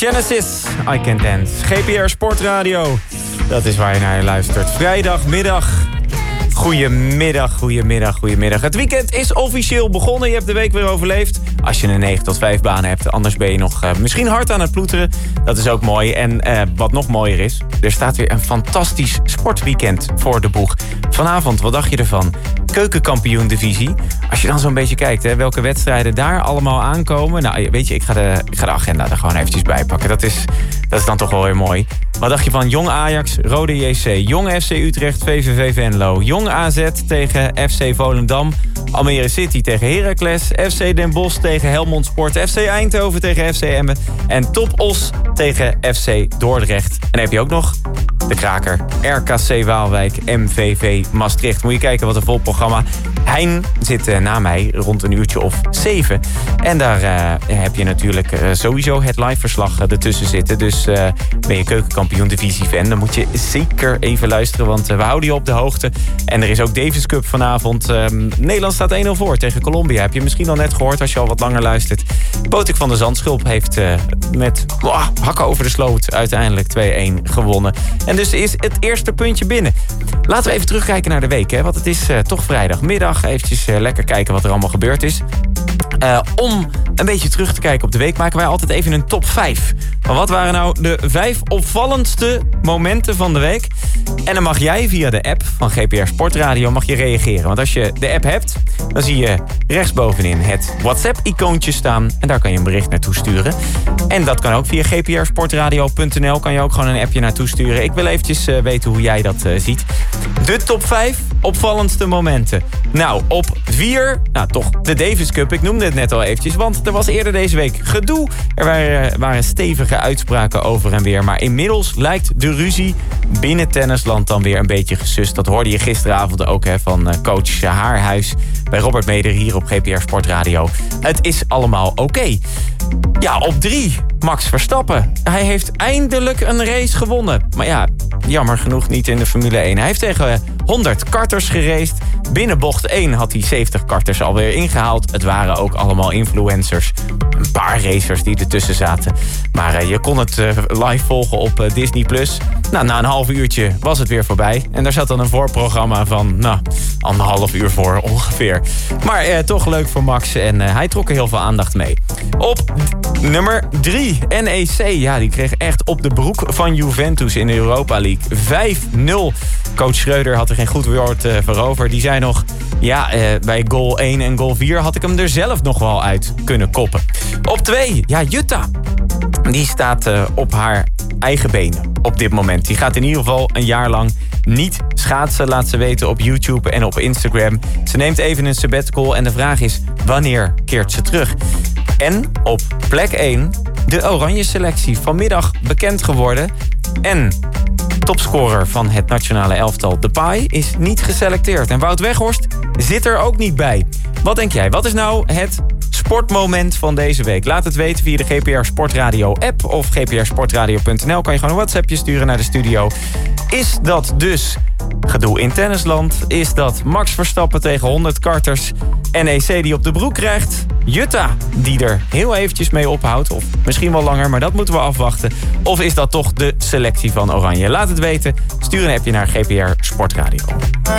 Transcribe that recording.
Genesis, I Can Dance. GPR Sportradio, dat is waar je naar luistert. Vrijdagmiddag. Goedemiddag. Het weekend is officieel begonnen. Je hebt de week weer overleefd. Als je een 9 tot 5 baan hebt. Anders ben je nog misschien hard aan het ploeteren. Dat is ook mooi. En wat nog mooier is, er staat weer een fantastisch sportweekend voor de boeg. Vanavond, wat dacht je ervan? Keukenkampioen-divisie. Als je dan zo'n beetje kijkt, hè, welke wedstrijden daar allemaal aankomen. Nou, weet je, ik ga de agenda er gewoon eventjes bij pakken. Dat is dan toch wel weer mooi. Wat dacht je van Jong Ajax, Rode JC, Jong FC Utrecht, VVV Venlo, Jong AZ tegen FC Volendam, Almere City tegen Heracles, FC Den Bosch tegen Helmond Sport, FC Eindhoven tegen FC Emmen en Top Os tegen FC Dordrecht. En dan heb je ook nog de kraker RKC Waalwijk, MVV Maastricht. Moet je kijken wat een vol programma. Hein zit na mij rond een uurtje of 7. En daar heb je natuurlijk sowieso het live verslag ertussen zitten. Dus ben je keukenkampioen divisie fan, dan moet je zeker even luisteren, want we houden je op de hoogte. En er is ook Davis Cup vanavond. Nederland staat 1-0 voor tegen Colombia. Heb je misschien al net gehoord als je al wat langer luistert. Botik van der Zandschulp heeft met hakken over de sloot uiteindelijk 2-1 gewonnen. En dus is het eerste puntje binnen. Laten we even terugkijken naar de week, hè, want het is toch vrijdagmiddag. Eventjes lekker kijken wat er allemaal gebeurd is. Om een beetje terug te kijken op de week maken wij altijd even een top 5. Maar wat waren nou de 5 opvallendste momenten van de week? En dan mag jij via de app van GPR Sportradio mag je reageren. Want als je de app hebt, dan zie je rechtsbovenin het WhatsApp-icoontje staan. En daar kan je een bericht naartoe sturen. En dat kan ook via gprsportradio.nl. Kan je ook gewoon een appje naartoe sturen. Ik wil eventjes weten hoe jij dat ziet. De top 5 opvallendste momenten. Nou, op 4, toch de Davis Cup. Ik noemde het net al eventjes, want er was eerder deze week gedoe. Er waren stevige uitspraken over en weer. Maar inmiddels lijkt de ruzie binnen tennisland dan weer een beetje gesust. Dat hoorde je gisteravond ook van coach Haarhuis bij Robert Meder hier op GPR Sportradio. Het is allemaal oké. Ja, op 3, Max Verstappen. Hij heeft eindelijk een race gewonnen. Maar ja, jammer genoeg niet in de Formule 1. Hij heeft tegen 100 karters geraced. Binnen bocht 1 had hij 70 karters alweer ingehaald. Het waren ook allemaal influencers. Een paar racers die ertussen zaten. Maar je kon het live volgen op Disney+. Nou, na een half uurtje was het weer voorbij. En daar zat dan een voorprogramma van, 1,5 uur voor ongeveer. Maar toch leuk voor Max. En hij trok er heel veel aandacht mee. Op nummer 3, NEC. Ja, die kreeg echt op de broek van Juventus in de Europa League. 5-0. Coach Schreuder had er geen goed woord voor over. Die zei nog, bij goal 1 en goal 4 had ik hem er zelf nog wel uit kunnen koppen. Op 2, Jutta. Die staat op haar eigen benen op dit moment. Die gaat in ieder geval een jaar lang niet schaatsen, laat ze weten op YouTube en op Instagram. Ze neemt even een sabbatical en de vraag is, wanneer keert ze terug? En op plek 1, de oranje selectie. Vanmiddag bekend geworden. En topscorer van het nationale elftal, Depay, is niet geselecteerd. En Wout Weghorst zit er ook niet bij. Wat denk jij? Wat is nou het sportmoment van deze week? Laat het weten via de GPR Sportradio app of gprsportradio.nl. Kan je gewoon een WhatsAppje sturen naar de studio. Is dat dus gedoe in tennisland? Is dat Max Verstappen tegen 100 karters? NEC die op de broek krijgt? Jutta die er heel eventjes mee ophoudt? Of misschien wel langer, maar dat moeten we afwachten. Of is dat toch de selectie van Oranje? Laat het weten. Stuur een appje naar GPR Sportradio.